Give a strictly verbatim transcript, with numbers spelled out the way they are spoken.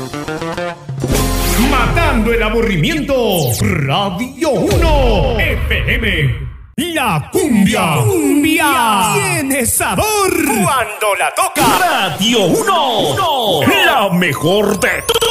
Matando el aburrimiento, Radio uno F M. La cumbia, cumbia tiene sabor cuando la toca Radio uno, la mejor de todas.